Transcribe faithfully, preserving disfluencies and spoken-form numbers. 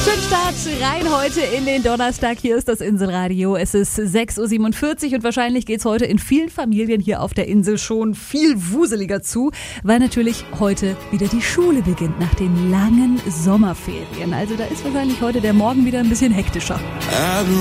Schönen Start rein heute in den Donnerstag. Hier ist das Inselradio. Es ist sechs Uhr siebenundvierzig und wahrscheinlich geht es heute in vielen Familien hier auf der Insel schon viel wuseliger zu, weil natürlich heute wieder die Schule beginnt nach den langen Sommerferien. Also da ist wahrscheinlich heute der Morgen wieder ein bisschen hektischer.